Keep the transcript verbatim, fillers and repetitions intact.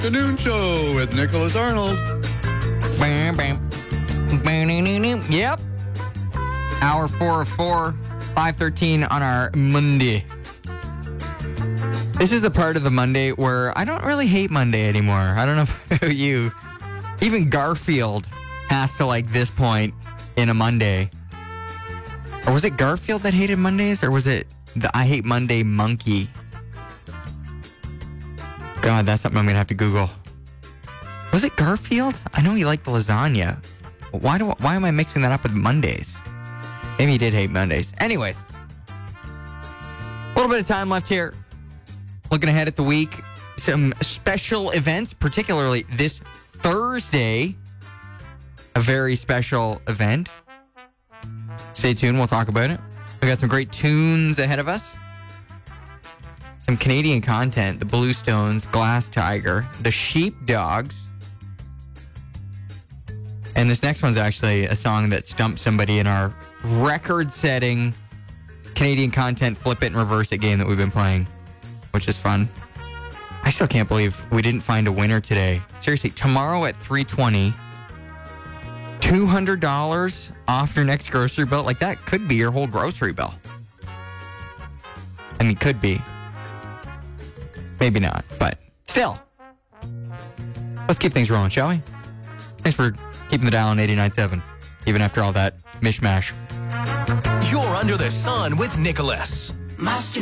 afternoon show with Nicholas Arnold. Bam, bam. Yep. Hour four of four, five thirteen on our Monday. This is the part of the Monday where I don't really hate Monday anymore. I don't know about you. Even Garfield has to like this point in a Monday. Or was it Garfield that hated Mondays? Or was it the I Hate Monday monkey? God, that's something I'm going to have to Google. Was it Garfield? I know he liked the lasagna. Why do why am I mixing that up with Mondays? Maybe he did hate Mondays. Anyways, a little bit of time left here. Looking ahead at the week, some special events, particularly this Thursday. A very special event. Stay tuned. We'll talk about it. We got some great tunes ahead of us. Some Canadian content. The Bluestones, Glass Tiger, the Sheepdogs. And this next one's actually a song that stumped somebody in our record-setting Canadian content flip it and reverse it game that we've been playing, which is fun. I still can't believe we didn't find a winner today. Seriously, tomorrow at three twenty, two hundred dollars off your next grocery bill. Like, that could be your whole grocery bill. I mean, could be. Maybe not, but still. Let's keep things rolling, shall we? Thanks for keeping the dial on eighty-nine point seven, even after all that mishmash. You're under the sun with Nicholas.